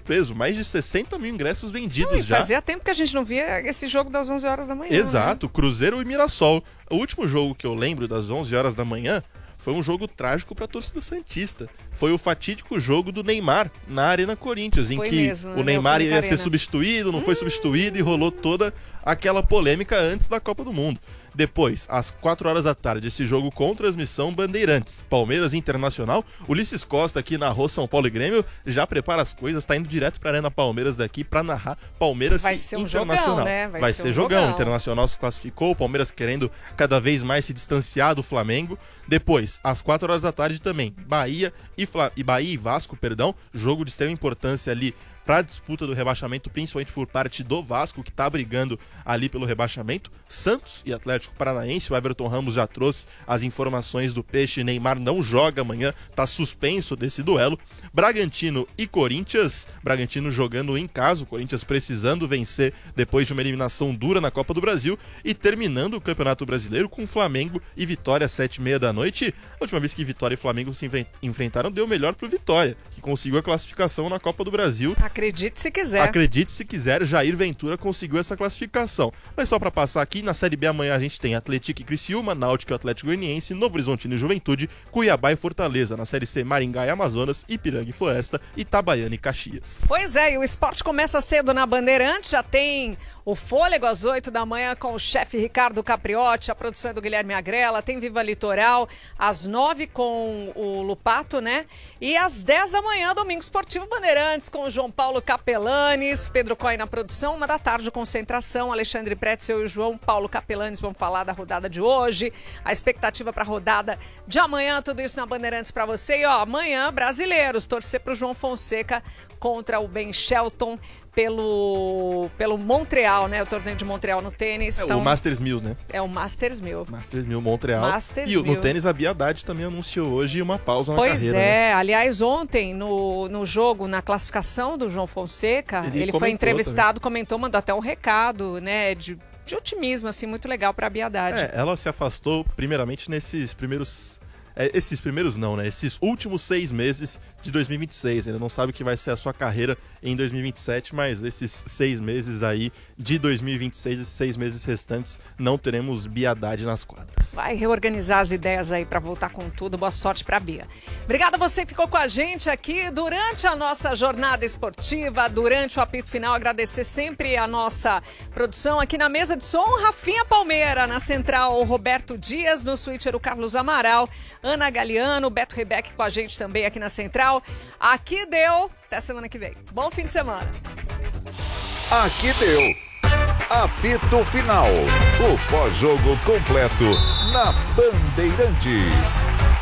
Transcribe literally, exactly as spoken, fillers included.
surpreso. Mais de sessenta mil ingressos vendidos não, já. Fazia tempo que a gente não via esse jogo das onze horas da manhã. Exato, né? Cruzeiro e Mirassol. O último jogo que eu lembro das onze horas da manhã foi um jogo trágico para a torcida santista. Foi o fatídico jogo do Neymar na Arena Corinthians, em foi que mesmo, o né? Neymar ia Arena. ser substituído, não hum. foi substituído e rolou toda aquela polêmica antes da Copa do Mundo. Depois, às quatro horas da tarde, esse jogo com transmissão Bandeirantes. Palmeiras Internacional. Ulisses Costa aqui narrou São Paulo e Grêmio, já prepara as coisas, tá indo direto pra Arena Palmeiras daqui pra narrar Palmeiras Vai ser um Internacional. jogão, né? Vai, Vai ser, ser um jogão. jogão. O Internacional se classificou, o Palmeiras querendo cada vez mais se distanciar do Flamengo. Depois, às quatro horas da tarde também, Bahia e, Fla... e Bahia e Vasco, perdão, jogo de extrema importância ali para a disputa do rebaixamento, principalmente por parte do Vasco, que está brigando ali pelo rebaixamento. Santos e Atlético Paranaense, o Everton Ramos já trouxe as informações do Peixe, Neymar não joga amanhã, está suspenso desse duelo. Bragantino e Corinthians, Bragantino jogando em casa, o Corinthians precisando vencer depois de uma eliminação dura na Copa do Brasil, e terminando o Campeonato Brasileiro com Flamengo e Vitória às sete e meia da noite. A última vez que Vitória e Flamengo se enfrentaram deu melhor pro Vitória, que conseguiu a classificação na Copa do Brasil. Acredite se quiser. Acredite se quiser, Jair Ventura conseguiu essa classificação. Mas só para passar aqui, na Série B amanhã a gente tem Atlético e Criciúma, Náutico e Atlético Goianiense, Novo Horizontino e Juventude, Cuiabá e Fortaleza. Na Série C, Maringá e Amazonas, Ipiranga e Floresta, Itabaiana e Caxias. Pois é, e o esporte começa cedo na Bandeirantes, já tem o Fôlego às oito da manhã com o chefe Ricardo Capriotti, a produção é do Guilherme Agrela, tem Viva Litoral às nove com o Lupato, né? E às dez da manhã, Domingo Esportivo Bandeirantes com o João Paulo Capelanes, Pedro Coy na produção, uma da tarde, Concentração, Alexandre Pretzel e o João Paulo Capelanes vão falar da rodada de hoje, a expectativa para a rodada de amanhã, tudo isso na Bandeirantes para você. E ó, amanhã, brasileiros, torcer para o João Fonseca contra o Ben Shelton pelo, pelo Montreal, né? O torneio de Montreal no tênis. É então, o Masters mil, né? É o Masters mil. Masters mil Montreal. Masters e mil. no tênis a Bia Haddad também anunciou hoje uma pausa na pois carreira. Pois é, né? aliás, ontem no, no jogo, na classificação do João Fonseca, ele, ele foi entrevistado, também. comentou, mandou até um recado, né, de, de otimismo, assim, muito legal pra Bia Haddad. É, ela se afastou primeiramente nesses primeiros... É, esses primeiros não, né? Esses últimos seis meses de dois mil e vinte e seis. Ainda não sabe o que vai ser a sua carreira em dois mil e vinte e sete, mas esses seis meses aí de dois mil e vinte e seis, esses seis meses restantes, não teremos Bia Haddad nas quadras. Vai reorganizar as ideias aí pra voltar com tudo. Boa sorte pra Bia. Obrigada a você que ficou com a gente aqui durante a nossa jornada esportiva, durante o apito final. Agradecer sempre a nossa produção aqui na mesa de som, Rafinha Palmeira, na central, o Roberto Dias, no switcher, o Carlos Amaral, Ana Galeano, Beto Rebeck com a gente também aqui na central. Aqui deu. Até semana que vem. Bom fim de semana. Aqui deu. Apito Final. O pós-jogo completo na Bandeirantes.